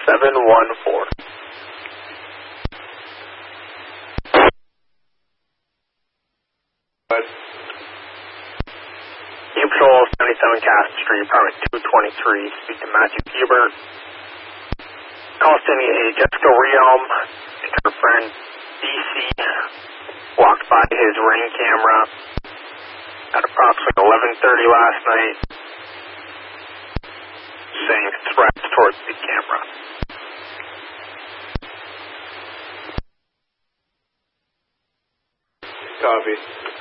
714. New Patrol 77 Castle Street, apartment 223. Speak to Matthew Hubert. Call sending a Jessica Realm and her friend DC walked by his Ring camera at approximately 11:30 last night, saying threats towards the camera. Copy.